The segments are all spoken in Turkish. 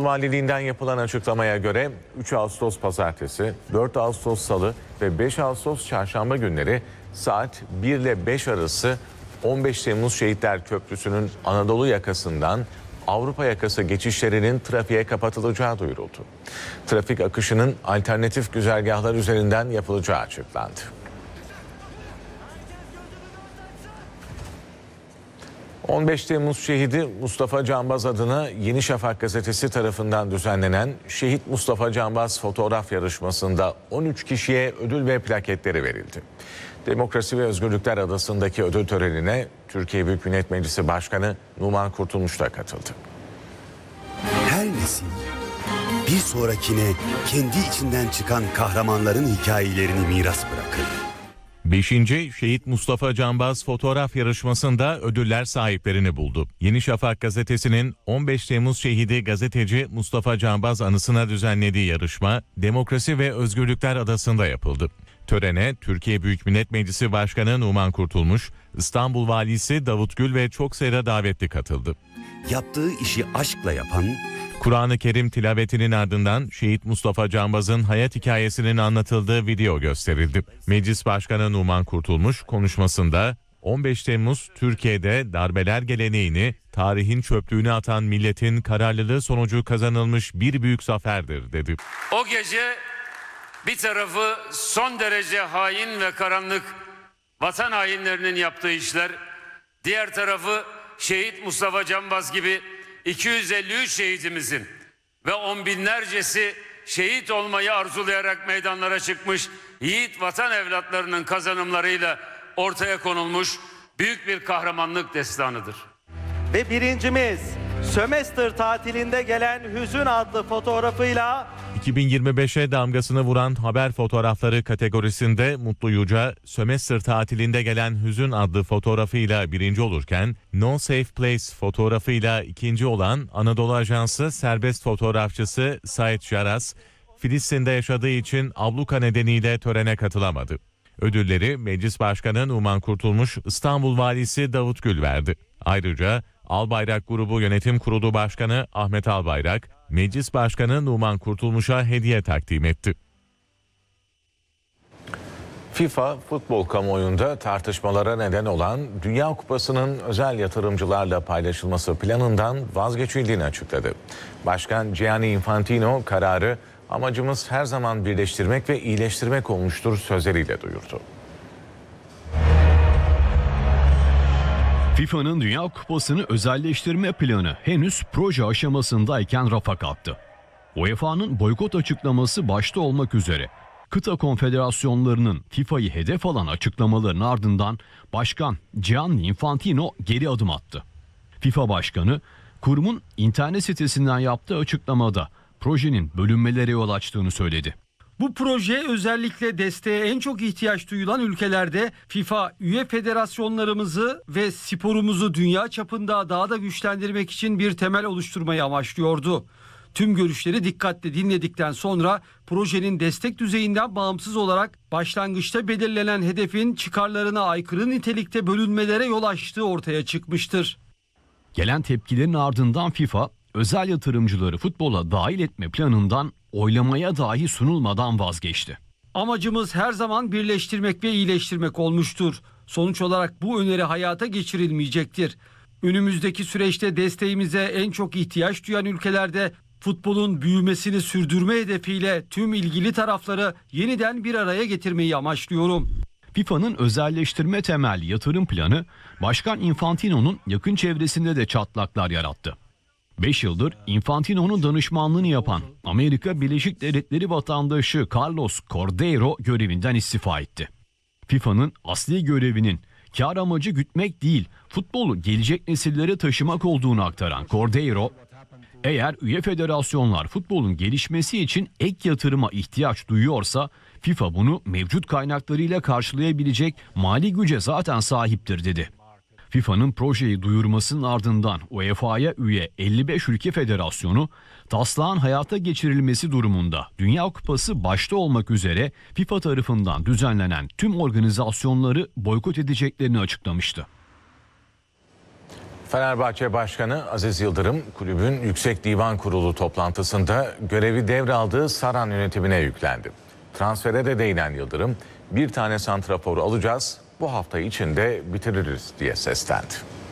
Valiliğinden yapılan açıklamaya göre 3 Ağustos Pazartesi, 4 Ağustos Salı ve 5 Ağustos Çarşamba günleri saat 1 ile 5 arası 15 Temmuz Şehitler Köprüsü'nün Anadolu yakasından Avrupa yakası geçişlerinin trafiğe kapatılacağı duyuruldu. Trafik akışının alternatif güzergahlar üzerinden yapılacağı açıklandı. 15 Temmuz şehidi Mustafa Canbaz adına Yeni Şafak gazetesi tarafından düzenlenen Şehit Mustafa Canbaz fotoğraf yarışmasında 13 kişiye ödül ve plaketleri verildi. Demokrasi ve Özgürlükler Adası'ndaki ödül törenine Türkiye Büyük Millet Meclisi Başkanı Numan Kurtulmuş da katıldı. Her nesil bir sonrakine kendi içinden çıkan kahramanların hikayelerini miras bırakır. 5. Şehit Mustafa Canbaz fotoğraf yarışmasında ödüller sahiplerini buldu. Yeni Şafak gazetesinin 15 Temmuz şehidi gazeteci Mustafa Canbaz anısına düzenlediği yarışma Demokrasi ve Özgürlükler Adası'nda yapıldı. Törene Türkiye Büyük Millet Meclisi Başkanı Numan Kurtulmuş, İstanbul Valisi Davut Gül ve çok sayıda davetli katıldı. Yaptığı işi aşkla yapan, Kur'an-ı Kerim tilavetinin ardından Şehit Mustafa Canbaz'ın hayat hikayesinin anlatıldığı video gösterildi. Meclis Başkanı Numan Kurtulmuş konuşmasında 15 Temmuz Türkiye'de darbeler geleneğini, tarihin çöplüğüne atan milletin kararlılığı sonucu kazanılmış bir büyük zaferdir dedi. O gece bir tarafı son derece hain ve karanlık vatan hainlerinin yaptığı işler, diğer tarafı Şehit Mustafa Canbaz gibi 253 şehidimizin ve on binlercesi şehit olmayı arzulayarak meydanlara çıkmış yiğit vatan evlatlarının kazanımlarıyla ortaya konulmuş büyük bir kahramanlık destanıdır. Ve birincimiz sömestr tatilinde gelen Hüzün adlı fotoğrafıyla 2025'e damgasını vuran haber fotoğrafları kategorisinde Mutlu Yüce, sömestr tatilinde gelen Hüzün adlı fotoğrafıyla birinci olurken, No Safe Place fotoğrafıyla ikinci olan Anadolu Ajansı serbest fotoğrafçısı Sait Jaras, Filistin'de yaşadığı için abluka nedeniyle törene katılamadı. Ödülleri Meclis Başkanı Numan Kurtulmuş, İstanbul Valisi Davut Gül verdi. Ayrıca Albayrak Grubu Yönetim Kurulu Başkanı Ahmet Albayrak, Meclis Başkanı Numan Kurtulmuş'a hediye takdim etti. FIFA futbol kamuoyunda tartışmalara neden olan Dünya Kupası'nın özel yatırımcılarla paylaşılması planından vazgeçildiğini açıkladı. Başkan Gianni Infantino kararı amacımız her zaman birleştirmek ve iyileştirmek olmuştur sözleriyle duyurdu. FIFA'nın Dünya Kupası'nı özelleştirme planı henüz proje aşamasındayken rafa kalktı. UEFA'nın boykot açıklaması başta olmak üzere kıta konfederasyonlarının FIFA'yı hedef alan açıklamaların ardından Başkan Gianni Infantino geri adım attı. FIFA Başkanı, kurumun internet sitesinden yaptığı açıklamada projenin bölünmelere yol açtığını söyledi. Bu proje özellikle desteğe en çok ihtiyaç duyulan ülkelerde FIFA üye federasyonlarımızı ve sporumuzu dünya çapında daha da güçlendirmek için bir temel oluşturmayı amaçlıyordu. Tüm görüşleri dikkatle dinledikten sonra projenin destek düzeyinden bağımsız olarak başlangıçta belirlenen hedefin çıkarlarına aykırı nitelikte bölünmelere yol açtığı ortaya çıkmıştır. Gelen tepkilerin ardından FIFA, özel yatırımcıları futbola dahil etme planından oylamaya dahi sunulmadan vazgeçti. Amacımız her zaman birleştirmek ve iyileştirmek olmuştur. Sonuç olarak bu öneri hayata geçirilmeyecektir. Önümüzdeki süreçte desteğimize en çok ihtiyaç duyan ülkelerde futbolun büyümesini sürdürme hedefiyle tüm ilgili tarafları yeniden bir araya getirmeyi amaçlıyorum. FIFA'nın özelleştirme temelli yatırım planı Başkan Infantino'nun yakın çevresinde de çatlaklar yarattı. 5 yıldır Infantino'nun danışmanlığını yapan Amerika Birleşik Devletleri vatandaşı Carlos Cordeiro görevinden istifa etti. FIFA'nın asli görevinin kar amacı gütmek değil, futbolu gelecek nesillere taşımak olduğunu aktaran Cordeiro, eğer üye federasyonlar futbolun gelişmesi için ek yatırıma ihtiyaç duyuyorsa FIFA bunu mevcut kaynaklarıyla karşılayabilecek mali güce zaten sahiptir dedi. FIFA'nın projeyi duyurmasının ardından UEFA'ya üye 55 ülke federasyonu taslağın hayata geçirilmesi durumunda Dünya Kupası başta olmak üzere FIFA tarafından düzenlenen tüm organizasyonları boykot edeceklerini açıklamıştı. Fenerbahçe Başkanı Aziz Yıldırım, kulübün Yüksek Divan Kurulu toplantısında görevi devraldığı Saran yönetimine yüklendi. Transfere de değinen Yıldırım, bir tane santrafor alacağız, bu hafta içinde bitiririz diye seslendi.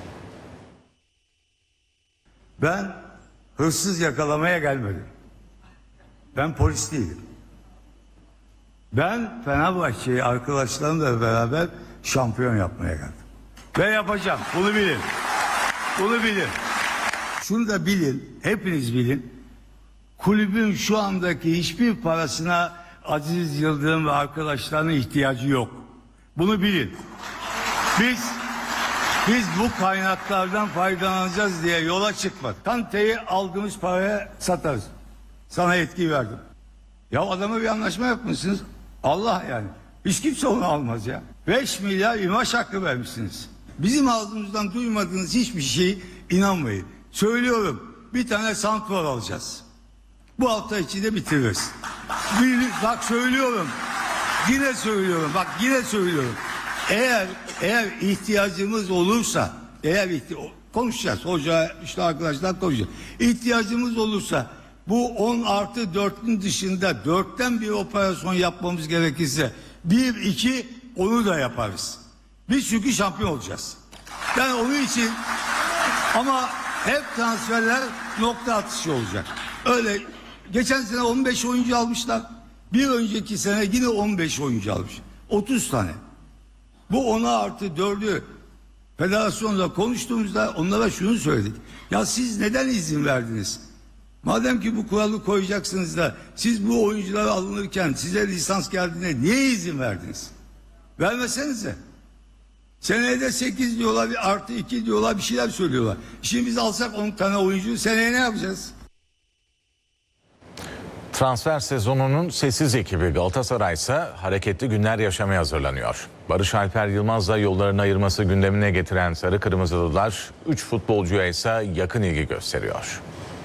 Ben hırsız yakalamaya gelmedim. Ben polis değilim. Ben Fenerbahçe'yi arkadaşlarımla beraber şampiyon yapmaya geldim. Ve yapacağım. Bunu bilin. Bunu bilin. Şunu da bilin. Hepiniz bilin. Kulübün şu andaki hiçbir parasına Aziz Yıldırım ve arkadaşlarının ihtiyacı yok. Bunu bilin. Biz bu kaynaklardan faydalanacağız diye yola çıkmadık. Kante'yi aldığımız paraya satarız. Sana yetki verdim. Ya adama bir anlaşma yapmışsınız. Allah yani. Hiç kimse onu almaz ya. 5 milyar imaj hakkı vermişsiniz. Bizim ağzımızdan duymadığınız hiçbir şeyi inanmayın. Söylüyorum, bir tane santrfor alacağız. Bu hafta içinde bitiririz. Bak söylüyorum. Yine söylüyorum. Bak yine söylüyorum. Eğer ihtiyacımız olursa, konuşacağız. Hoca işte arkadaşlar konuşacağız. İhtiyacımız olursa bu 10+4'ün dışında 4'ten bir operasyon yapmamız gerekirse 1-2 onu da yaparız. Biz çünkü şampiyon olacağız. Yani onun için ama hep transferler nokta atışı olacak. Öyle geçen sene 15 oyuncu almışlar. Bir önceki sene yine 15 oyuncu almış. 30 tane. Bu 10+4'ü federasyonla konuştuğumuzda onlara şunu söyledik. Ya siz neden izin verdiniz? Madem ki bu kuralı koyacaksınız da siz bu oyunculara alınırken size lisans geldiğinde niye izin verdiniz? Vermesenize. Seneye de 8 diyorlar, bir +2 diyorlar, bir şeyler söylüyorlar. Şimdi biz alsak 10 tane oyuncu seneye ne yapacağız? Transfer sezonunun sessiz ekibi Galatasaray ise hareketli günler yaşamaya hazırlanıyor. Barış Alper Yılmaz'la yollarını ayırması gündemine getiren Sarı Kırmızılılar 3 futbolcuya ise yakın ilgi gösteriyor.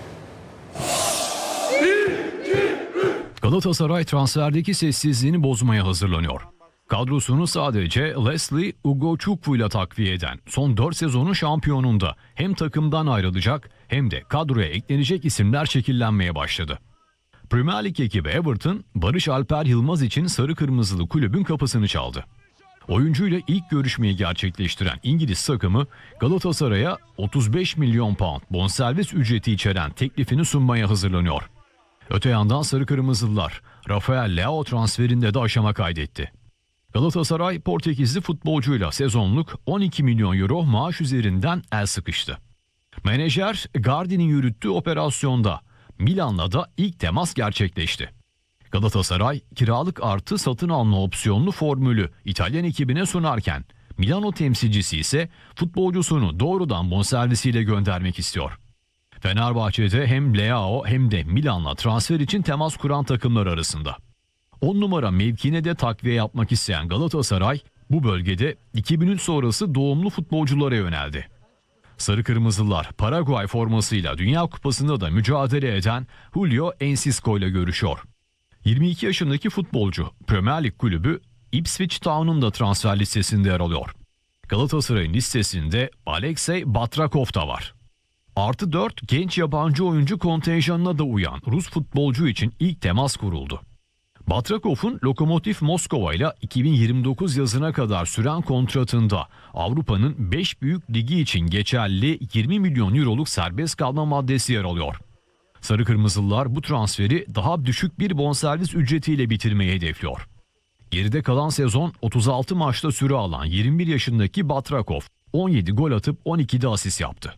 Galatasaray transferdeki sessizliğini bozmaya hazırlanıyor. Kadrosunu sadece Leslie Ugochukwu ile takviye eden son 4 sezonun şampiyonunda hem takımdan ayrılacak hem de kadroya eklenecek isimler şekillenmeye başladı. Premier Lig ekibi Everton, Barış Alper Yılmaz için Sarı Kırmızılı kulübün kapısını çaldı. Oyuncuyla ilk görüşmeyi gerçekleştiren İngiliz takımı Galatasaray'a 35 milyon pound bonservis ücreti içeren teklifini sunmaya hazırlanıyor. Öte yandan Sarı Kırmızılılar Rafael Leao transferinde de aşama kaydetti. Galatasaray Portekizli futbolcuyla sezonluk 12 milyon euro maaş üzerinden el sıkıştı. Menajer Gardi'nin yürüttüğü operasyonda Milan'la da ilk temas gerçekleşti. Galatasaray kiralık artı satın alma opsiyonlu formülü İtalyan ekibine sunarken Milano temsilcisi ise futbolcusunu doğrudan bonservisiyle göndermek istiyor. Fenerbahçe'de hem Leao hem de Milan'la transfer için temas kuran takımlar arasında. 10 numara mevkine de takviye yapmak isteyen Galatasaray bu bölgede 2003 sonrası doğumlu futbolculara yöneldi. Sarı Kırmızılar Paraguay formasıyla Dünya Kupası'nda da mücadele eden Julio Enciso ile görüşüyor. 22 yaşındaki futbolcu Premier Lig kulübü Ipswich Town'un da transfer listesinde yer alıyor. Galatasaray'ın listesinde Alexey Batrakov da var. +4 genç yabancı oyuncu kontenjanına da uyan Rus futbolcu için ilk temas kuruldu. Batrakov'un Lokomotiv Moskova ile 2029 yazına kadar süren kontratında Avrupa'nın 5 büyük ligi için geçerli 20 milyon euroluk serbest kalma maddesi yer alıyor. Sarı Kırmızılılar bu transferi daha düşük bir bonservis ücretiyle bitirmeyi hedefliyor. Geride kalan sezon 36 maçta süre alan 21 yaşındaki Batrakov 17 gol atıp 12'de asist yaptı.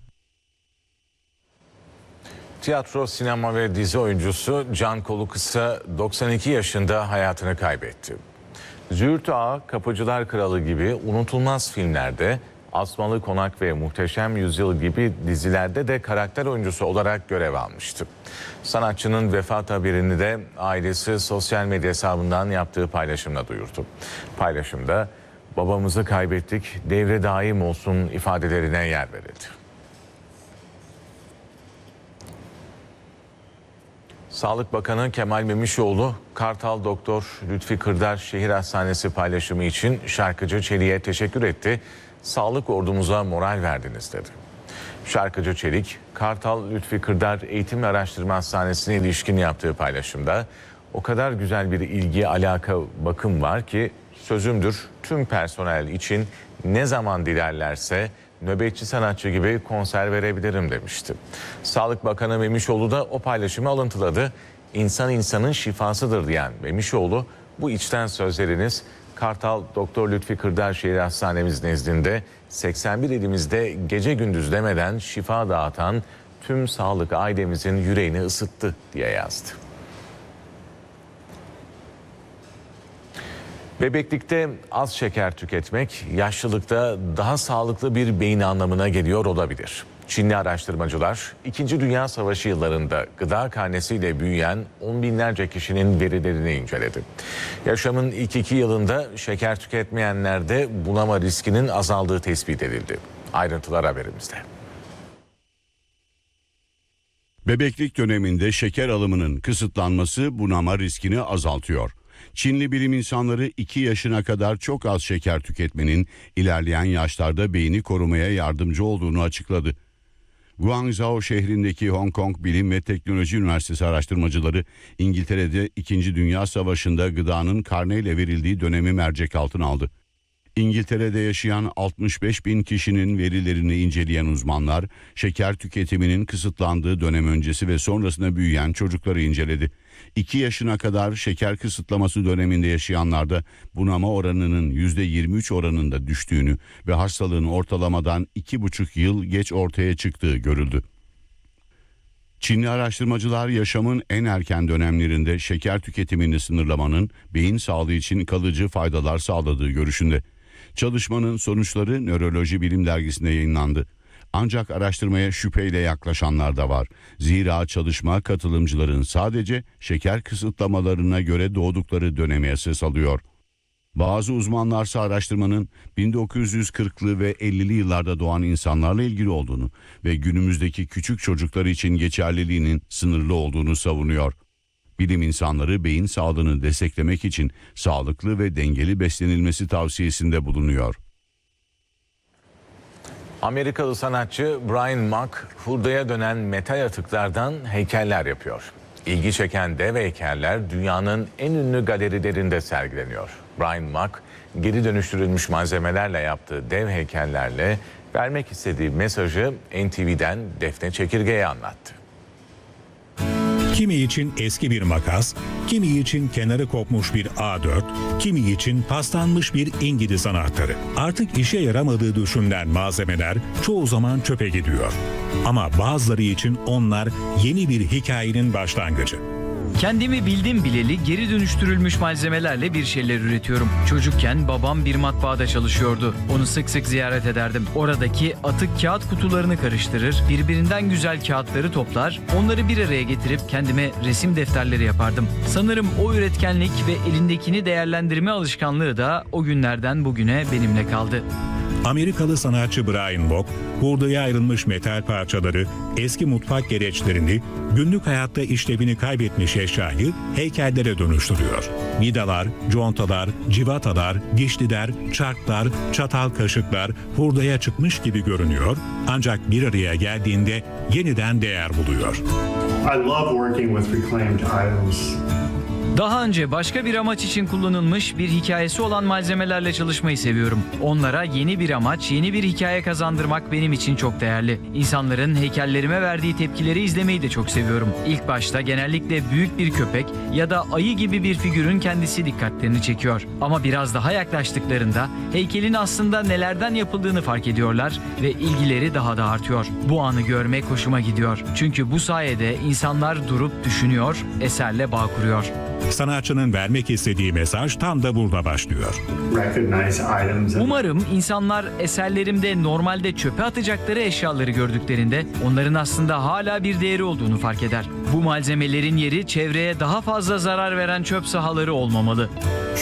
Tiyatro, sinema ve dizi oyuncusu Can Kolukısa 92 yaşında hayatını kaybetti. Züğürt Ağa, Kapıcılar Kralı gibi unutulmaz filmlerde, Asmalı Konak ve Muhteşem Yüzyıl gibi dizilerde de karakter oyuncusu olarak görev almıştı. Sanatçının vefat haberini de ailesi sosyal medya hesabından yaptığı paylaşımla duyurdu. Paylaşımda "Babamızı kaybettik, devre daim olsun" ifadelerine yer verildi. Sağlık Bakanı Kemal Memişoğlu, Kartal Doktor Lütfi Kırdar Şehir Hastanesi paylaşımı için şarkıcı Çelik'e teşekkür etti. "Sağlık ordumuza moral verdiniz" dedi. Şarkıcı Çelik, Kartal Lütfi Kırdar Eğitim ve Araştırma Hastanesi'ne ilişkin yaptığı paylaşımda o kadar güzel bir ilgi, alaka, bakım var ki sözümdür tüm personel için ne zaman dilerlerse nöbetçi sanatçı gibi konser verebilirim demişti. Sağlık Bakanı Memişoğlu da o paylaşımı alıntıladı. İnsan insanın şifasıdır diyen Memişoğlu, bu içten sözleriniz Kartal Doktor Lütfi Kırdar Şehir Hastanemiz nezdinde 81 ilimizde gece gündüz demeden şifa dağıtan tüm sağlık ailemizin yüreğini ısıttı diye yazdı. Bebeklikte az şeker tüketmek yaşlılıkta daha sağlıklı bir beyin anlamına geliyor olabilir. Çinli araştırmacılar 2. Dünya Savaşı yıllarında gıda karnesiyle büyüyen on binlerce kişinin verilerini inceledi. Yaşamın ilk 2 yılında şeker tüketmeyenlerde bunama riskinin azaldığı tespit edildi. Ayrıntılar haberimizde. Bebeklik döneminde şeker alımının kısıtlanması bunama riskini azaltıyor. Çinli bilim insanları 2 yaşına kadar çok az şeker tüketmenin ilerleyen yaşlarda beyni korumaya yardımcı olduğunu açıkladı. Guangzhou şehrindeki Hong Kong Bilim ve Teknoloji Üniversitesi araştırmacıları İngiltere'de 2. Dünya Savaşı'nda gıdanın karneyle verildiği dönemi mercek altına aldı. İngiltere'de yaşayan 65 bin kişinin verilerini inceleyen uzmanlar, şeker tüketiminin kısıtlandığı dönem öncesi ve sonrasında büyüyen çocukları inceledi. 2 yaşına kadar şeker kısıtlaması döneminde yaşayanlarda bunama oranının %23 oranında düştüğünü ve hastalığın ortalamadan 2,5 yıl geç ortaya çıktığı görüldü. Çinli araştırmacılar yaşamın en erken dönemlerinde şeker tüketimini sınırlamanın beyin sağlığı için kalıcı faydalar sağladığı görüşünde. Çalışmanın sonuçları Nöroloji Bilim Dergisi'nde yayınlandı. Ancak araştırmaya şüpheyle yaklaşanlar da var. Zira çalışma katılımcıların sadece şeker kısıtlamalarına göre doğdukları döneme esas alıyor. Bazı uzmanlarsa araştırmanın 1940'lı ve 50'li yıllarda doğan insanlarla ilgili olduğunu ve günümüzdeki küçük çocuklar için geçerliliğinin sınırlı olduğunu savunuyor. Bilim insanları beyin sağlığını desteklemek için sağlıklı ve dengeli beslenilmesi tavsiyesinde bulunuyor. Amerikalı sanatçı Brian Mack, hurdaya dönen metal atıklardan heykeller yapıyor. İlgi çeken dev heykeller dünyanın en ünlü galerilerinde sergileniyor. Brian Mack, geri dönüştürülmüş malzemelerle yaptığı dev heykellerle vermek istediği mesajı NTV'den Defne Çekirge'ye anlattı. Kimi için eski bir makas, kimi için kenarı kopmuş bir A4, kimi için paslanmış bir İngiliz anahtarı. Artık işe yaramadığı düşünülen malzemeler çoğu zaman çöpe gidiyor. Ama bazıları için onlar yeni bir hikayenin başlangıcı. Kendimi bildim bileli geri dönüştürülmüş malzemelerle bir şeyler üretiyorum. Çocukken babam bir matbaada çalışıyordu. Onu sık sık ziyaret ederdim. Oradaki atık kağıt kutularını karıştırır, birbirinden güzel kağıtları toplar, onları bir araya getirip kendime resim defterleri yapardım. Sanırım o üretkenlik ve elindekini değerlendirme alışkanlığı da o günlerden bugüne benimle kaldı. Amerikalı sanatçı Brian Mack, hurdaya ayrılmış metal parçaları, eski mutfak gereçlerini, günlük hayatta işlevini kaybetmiş eşyayı heykellere dönüştürüyor. Vidalar, contalar, civatalar, dişliler, çarklar, çatal kaşıklar hurdaya çıkmış gibi görünüyor, ancak bir araya geldiğinde yeniden değer buluyor. I love working with reclaimed items. Daha önce başka bir amaç için kullanılmış bir hikayesi olan malzemelerle çalışmayı seviyorum. Onlara yeni bir amaç, yeni bir hikaye kazandırmak benim için çok değerli. İnsanların heykellerime verdiği tepkileri izlemeyi de çok seviyorum. İlk başta genellikle büyük bir köpek ya da ayı gibi bir figürün kendisi dikkatlerini çekiyor. Ama biraz daha yaklaştıklarında heykelin aslında nelerden yapıldığını fark ediyorlar ve ilgileri daha da artıyor. Bu anı görmek hoşuma gidiyor. Çünkü bu sayede insanlar durup düşünüyor, eserle bağ kuruyor. Sanatçının vermek istediği mesaj tam da burada başlıyor. Umarım insanlar eserlerimde normalde çöpe atacakları eşyaları gördüklerinde onların aslında hala bir değeri olduğunu fark eder. Bu malzemelerin yeri çevreye daha fazla zarar veren çöp sahaları olmamalı.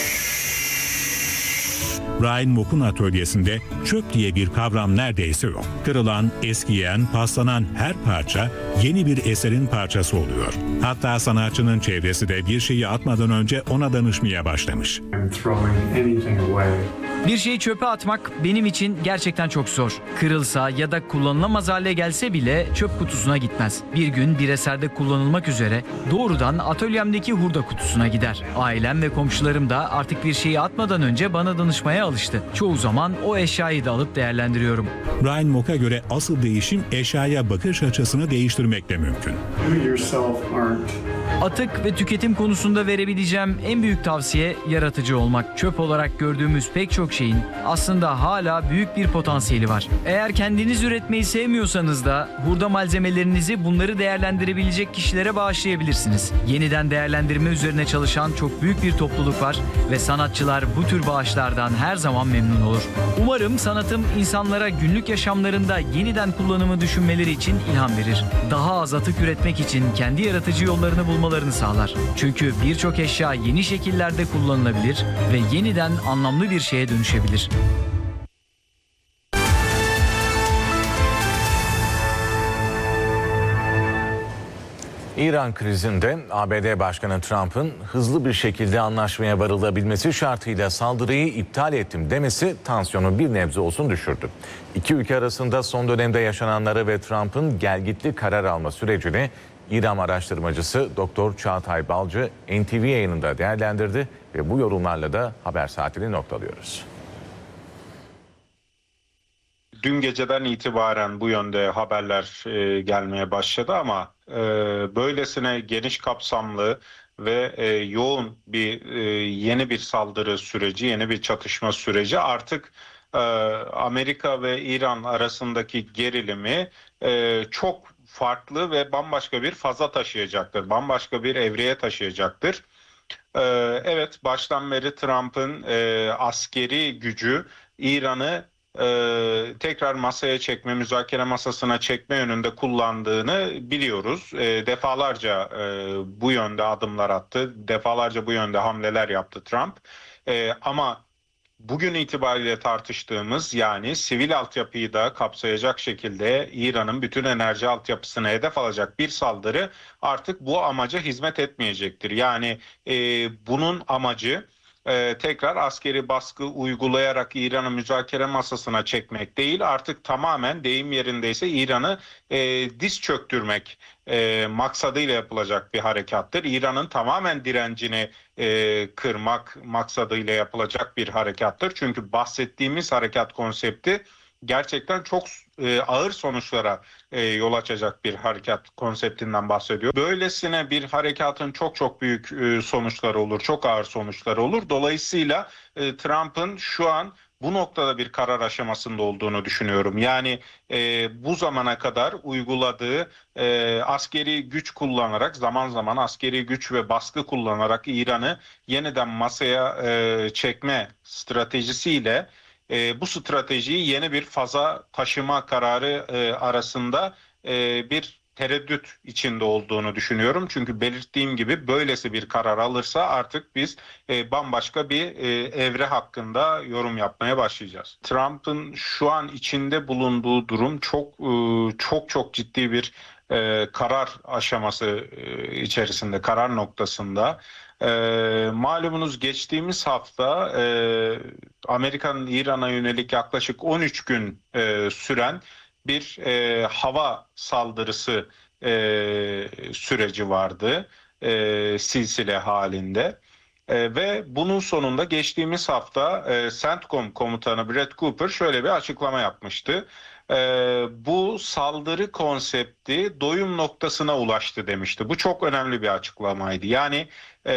Brian Mack'un atölyesinde çöp diye bir kavram neredeyse yok. Kırılan, eskiyen, paslanan her parça yeni bir eserin parçası oluyor. Hatta sanatçının çevresi de bir şeyi atmadan önce ona danışmaya başlamış. I'm throwing anything away. Bir şeyi çöpe atmak benim için gerçekten çok zor. Kırılsa ya da kullanılamaz hale gelse bile çöp kutusuna gitmez. Bir gün bir eserde kullanılmak üzere doğrudan atölyemdeki hurda kutusuna gider. Ailem ve komşularım da artık bir şeyi atmadan önce bana danışmaya alıştı. Çoğu zaman o eşyayı da alıp değerlendiriyorum. Brian Mock'a göre asıl değişim eşyaya bakış açısını değiştirmekle mümkün. You yourself aren't. Atık ve tüketim konusunda verebileceğim en büyük tavsiye yaratıcı olmak. Çöp olarak gördüğümüz pek çok şeyin aslında hala büyük bir potansiyeli var. Eğer kendiniz üretmeyi sevmiyorsanız da hurda malzemelerinizi bunları değerlendirebilecek kişilere bağışlayabilirsiniz. Yeniden değerlendirme üzerine çalışan çok büyük bir topluluk var ve sanatçılar bu tür bağışlardan her zaman memnun olur. Umarım sanatım insanlara günlük yaşamlarında yeniden kullanımı düşünmeleri için ilham verir. Daha az atık üretmek için kendi yaratıcı yollarını bulmalarını sağlar. Çünkü birçok eşya yeni şekillerde kullanılabilir ve yeniden anlamlı bir şeye dönüşebilir. İran krizinde ABD Başkanı Trump'ın hızlı bir şekilde anlaşmaya varılabilmesi şartıyla saldırıyı iptal ettim demesi tansiyonu bir nebze olsun düşürdü. İki ülke arasında son dönemde yaşananları ve Trump'ın gelgitli karar alma sürecini İran araştırmacısı Dr. Çağatay Balcı NTV yayınında değerlendirdi ve bu yorumlarla da haber saatini noktalıyoruz. Dün geceden itibaren bu yönde haberler gelmeye başladı ama böylesine geniş kapsamlı ve yoğun bir yeni bir saldırı süreci, yeni bir çatışma süreci artık Amerika ve İran arasındaki gerilimi çok farklı ve bambaşka bir faza taşıyacaktır, bambaşka bir evreye taşıyacaktır. Evet, baştan beri Trump'ın askeri gücü İran'ı tekrar masaya çekme, müzakere masasına çekme yönünde kullandığını biliyoruz. Defalarca bu yönde adımlar attı, defalarca bu yönde hamleler yaptı Trump. Ama bugün itibariyle tartıştığımız, yani sivil altyapıyı da kapsayacak şekilde İran'ın bütün enerji altyapısına hedef alacak bir saldırı artık bu amaca hizmet etmeyecektir. Yani bunun amacı tekrar askeri baskı uygulayarak İran'ı müzakere masasına çekmek değil, artık tamamen deyim yerindeyse İran'ı diz çöktürmek maksadıyla yapılacak bir harekattır. İran'ın tamamen direncini kırmak maksadıyla yapılacak bir harekattır. Çünkü bahsettiğimiz harekat konsepti gerçekten çok ağır sonuçlara yol açacak bir harekat konseptinden bahsediyor. Böylesine bir harekatın çok büyük sonuçları olur, çok ağır sonuçları olur. Dolayısıyla Trump'ın şu an bu noktada bir karar aşamasında olduğunu düşünüyorum. Yani bu zamana kadar uyguladığı askeri güç kullanarak, zaman zaman askeri güç ve baskı kullanarak İran'ı yeniden masaya çekme stratejisiyle bu stratejiyi yeni bir faza taşıma kararı arasında bir tereddüt içinde olduğunu düşünüyorum. Çünkü belirttiğim gibi böylesi bir karar alırsa artık biz bambaşka bir evre hakkında yorum yapmaya başlayacağız. Trump'ın şu an içinde bulunduğu durum çok ciddi bir karar aşaması içerisinde, karar noktasında. Malumunuz geçtiğimiz hafta Amerika'nın İran'a yönelik yaklaşık 13 gün süren bir hava saldırısı süreci vardı silsile halinde. Ve bunun sonunda geçtiğimiz hafta CENTCOM komutanı Brett Cooper şöyle bir açıklama yapmıştı. Bu saldırı konsepti doyum noktasına ulaştı demişti. Bu çok önemli bir açıklamaydı. Yani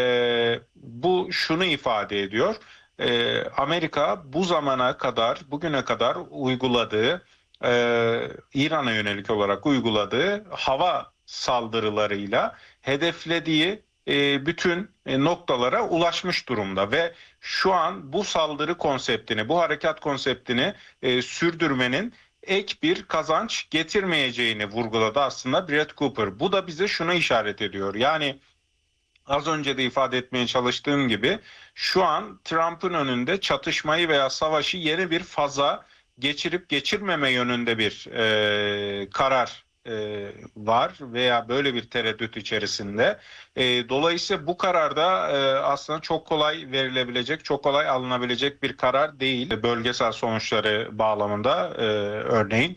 bu şunu ifade ediyor. Amerika bu zamana kadar, bugüne kadar uyguladığı, İran'a yönelik olarak uyguladığı hava saldırılarıyla hedeflediği bütün noktalara ulaşmış durumda ve şu an bu saldırı konseptini, bu harekat konseptini sürdürmenin ek bir kazanç getirmeyeceğini vurguladı aslında Brett Cooper. Bu da bize şuna işaret ediyor. Yani az önce de ifade etmeye çalıştığım gibi şu an Trump'ın önünde çatışmayı veya savaşı yeni bir faza geçirip geçirmeme yönünde bir karar var veya böyle bir tereddüt içerisinde. Dolayısıyla bu karar da aslında çok kolay verilebilecek, çok kolay alınabilecek bir karar değil. Bölgesel sonuçları bağlamında örneğin.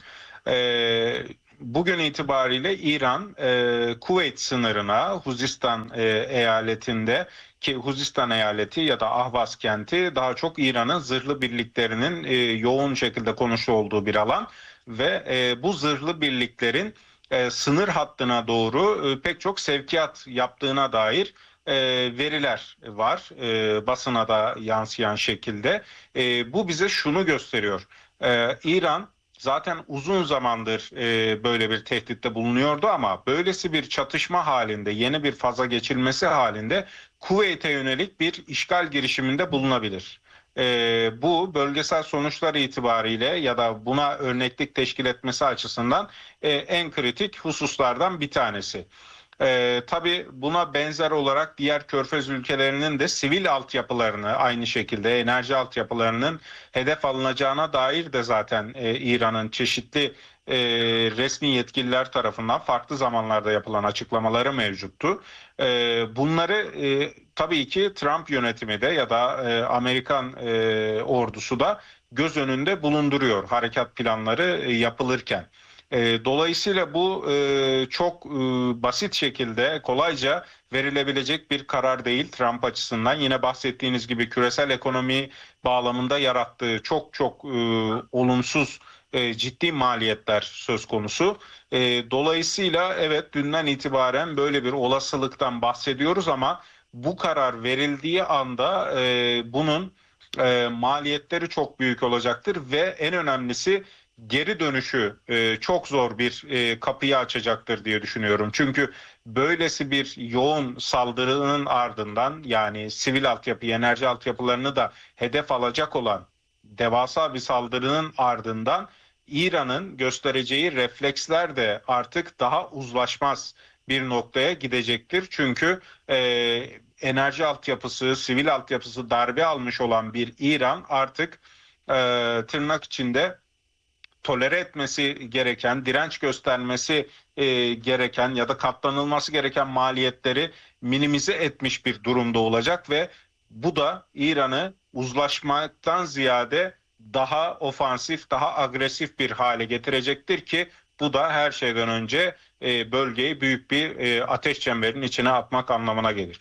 Bugün itibariyle İran Kuveyt sınırına Huzistan eyaletinde ki Huzistan eyaleti ya da Ahvaz kenti daha çok İran'ın zırhlı birliklerinin yoğun şekilde konuşu olduğu bir alan ve bu zırhlı birliklerin sınır hattına doğru pek çok sevkiyat yaptığına dair veriler var basına da yansıyan şekilde. Bu bize şunu gösteriyor. İran zaten uzun zamandır böyle bir tehditte bulunuyordu ama böylesi bir çatışma halinde, yeni bir faza geçilmesi halinde Kuveyt'e yönelik bir işgal girişiminde bulunabilir. Bu bölgesel sonuçlar itibariyle ya da buna örneklik teşkil etmesi açısından en kritik hususlardan bir tanesi. Tabii buna benzer olarak diğer Körfez ülkelerinin de sivil altyapılarını aynı şekilde enerji altyapılarının hedef alınacağına dair de zaten İran'ın çeşitli resmi yetkililer tarafından farklı zamanlarda yapılan açıklamaları mevcuttu. Bunları tabii ki Trump yönetimi de ya da Amerikan ordusu da göz önünde bulunduruyor harekat planları yapılırken. Dolayısıyla bu çok basit şekilde kolayca verilebilecek bir karar değil Trump açısından. Yine bahsettiğiniz gibi küresel ekonomi bağlamında yarattığı çok olumsuz ciddi maliyetler söz konusu. Dolayısıyla evet dünden itibaren böyle bir olasılıktan bahsediyoruz ama bu karar verildiği anda bunun maliyetleri çok büyük olacaktır ve en önemlisi geri dönüşü çok zor bir kapıyı açacaktır diye düşünüyorum. Çünkü böylesi bir yoğun saldırının ardından yani sivil altyapı, enerji altyapılarını da hedef alacak olan devasa bir saldırının ardından İran'ın göstereceği refleksler de artık daha uzlaşmaz bir noktaya gidecektir. Çünkü enerji altyapısı, sivil altyapısı darbe almış olan bir İran artık tırnak içinde tolere etmesi gereken, direnç göstermesi gereken ya da katlanılması gereken maliyetleri minimize etmiş bir durumda olacak ve bu da İran'ı uzlaşmaktan ziyade daha ofansif, daha agresif bir hale getirecektir ki bu da her şeyden önce bölgeyi büyük bir ateş çemberinin içine atmak anlamına gelir.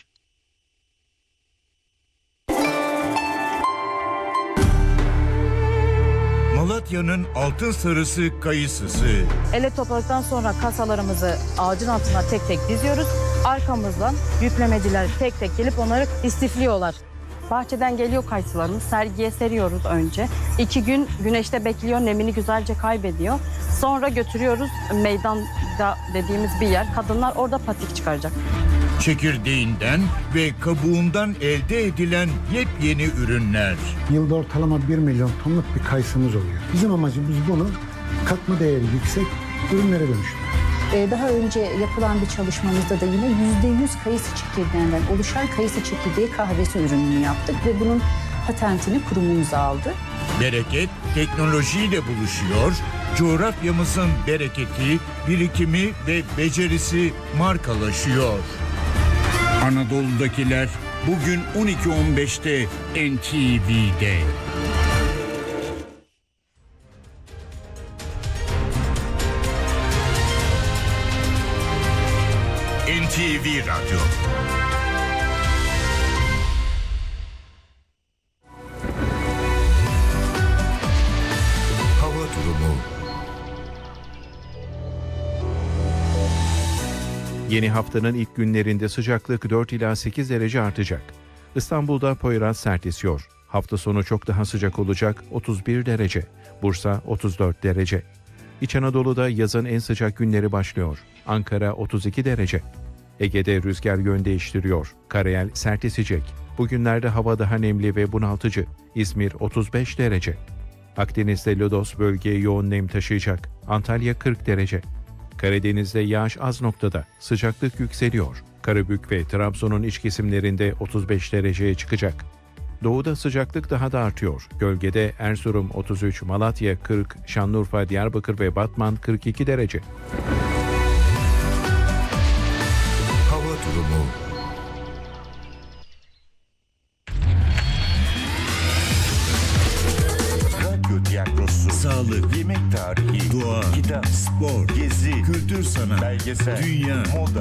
Malatya'nın altın sarısı kayısısı. Elle topladıktan sonra kasalarımızı ağacın altına tek tek diziyoruz. Arkamızdan yüklemeciler tek tek gelip onları istifliyorlar. Bahçeden geliyor kayısılarımız. Sergiye seriyoruz önce. 2 gün güneşte bekliyor, nemini güzelce kaybediyor. Sonra götürüyoruz meydanda dediğimiz bir yer. Kadınlar orada patik çıkaracak. Çekirdeğinden ve kabuğundan elde edilen yepyeni ürünler. Yılda ortalama 1 milyon tonluk bir kayısımız oluyor. Bizim amacımız bunu katma değeri yüksek ürünlere dönüştürmek. Daha önce yapılan bir çalışmamızda da yine %100 kayısı çekirdeğinden oluşan kayısı çekirdeği kahvesi ürününü yaptık ve bunun patentini kurumumuz aldı. Bereket teknolojiyle buluşuyor, coğrafyamızın bereketi, birikimi ve becerisi markalaşıyor. Anadolu'dakiler bugün 12.15'te NTV'de. NTV Radyo. Hava durumu. Yeni haftanın ilk günlerinde sıcaklık 4 ila 8 derece artacak. İstanbul'da Poyraz sert esiyor. Hafta sonu çok daha sıcak olacak, 31 derece. Bursa 34 derece. İç Anadolu'da yazın en sıcak günleri başlıyor. Ankara 32 derece. Ege'de rüzgar yön değiştiriyor. Karayel sert esecek. Bugünlerde hava daha nemli ve bunaltıcı. İzmir 35 derece. Akdeniz'de lodos bölgeye yoğun nem taşıyacak. Antalya 40 derece. Karadeniz'de yağış az noktada. Sıcaklık yükseliyor. Karabük ve Trabzon'un iç kesimlerinde 35 dereceye çıkacak. Doğuda sıcaklık daha da artıyor. Gölgede Erzurum 33, Malatya 40, Şanlıurfa, Diyarbakır ve Batman 42 derece. mu? Radyo tiyatrosu, sağlık, yemek tarihi, doğa, kitap, spor, gezi, kültür sanat, belgesel, dünya, moda,